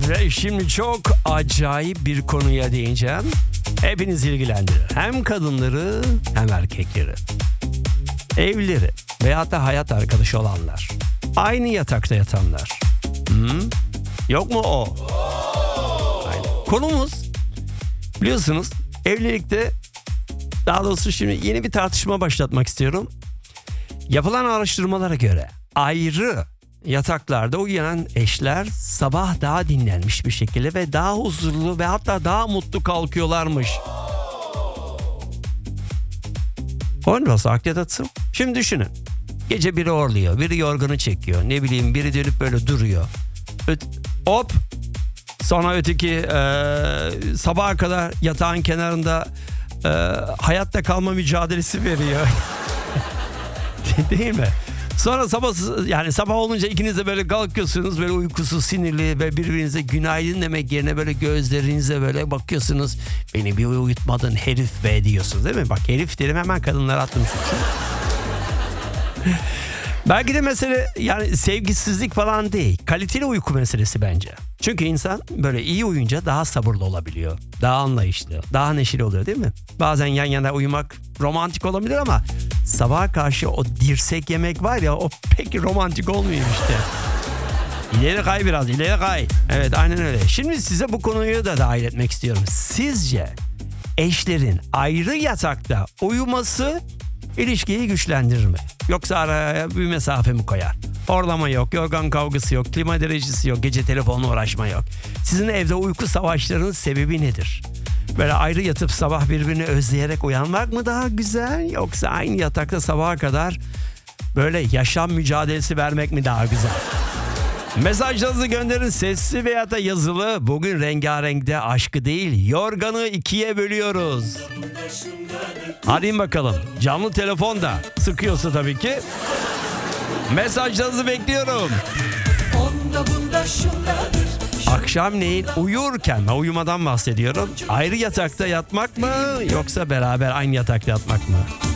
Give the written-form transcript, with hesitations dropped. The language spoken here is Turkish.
Ve şimdi çok acayip bir konuya değineceğim. Hepiniz ilgilendirir. Hem kadınları hem erkekleri. Evlileri veyahut da hayat arkadaşı olanlar. Aynı yatakta yatanlar. Yok mu o? Aynen. Konumuz biliyorsunuz evlilikte, daha doğrusu şimdi yeni bir tartışma başlatmak istiyorum. Yapılan araştırmalara göre ayrı yataklarda uyuyan eşler sabah daha dinlenmiş bir şekilde ve daha huzurlu ve hatta daha mutlu kalkıyorlarmış. O nasıl akledatsın? Şimdi düşünün. Gece biri horluyor, biri yorganı çekiyor, ne bileyim biri dönüp böyle duruyor. Hop! Sonra öteki sabaha kadar yatağın kenarında hayatta kalma mücadelesi veriyor. Değil mi? Sonra sabah olunca ikiniz de böyle kalkıyorsunuz, böyle uykusuz, sinirli ve birbirinize günaydın demek yerine böyle gözlerinize böyle bakıyorsunuz. Beni bir uyutmadın herif be diyorsunuz, değil mi? Bak, herif derim hemen kadınlara attım suçu. Belki de mesele yani sevgisizlik falan değil. Kaliteli uyku meselesi bence. Çünkü insan böyle iyi uyuyunca daha sabırlı olabiliyor. Daha anlayışlı, daha neşeli oluyor, değil mi? Bazen yan yana uyumak romantik olabilir ama sabaha karşı o dirsek yemek var ya, o pek romantik olmuyor işte. İleri kay biraz, ileri kay. Evet, aynen öyle. Şimdi size bu konuyu da dahil etmek istiyorum. Sizce eşlerin ayrı yatakta uyuması ilişkiyi güçlendirir mi? Yoksa araya bir mesafe mi koyar? Horlama yok, yorgan kavgası yok, klima derecesi yok, gece telefonla uğraşma yok. Sizin evde uyku savaşlarının sebebi nedir? Böyle ayrı yatıp sabah birbirini özleyerek uyanmak mı daha güzel? Yoksa aynı yatakta sabaha kadar böyle yaşam mücadelesi vermek mi daha güzel? Mesajlarınızı gönderin, sesli veya da yazılı. Bugün rengarenkte aşkı değil, yorganı ikiye bölüyoruz. Hadi bakalım. Canlı telefonda sıkıyorsa tabii ki. Mesajlarınızı bekliyorum. Akşamleyin uyurken, uyumadan bahsediyorum. Ayrı yatakta yatmak mı yoksa beraber aynı yatakta yatmak mı?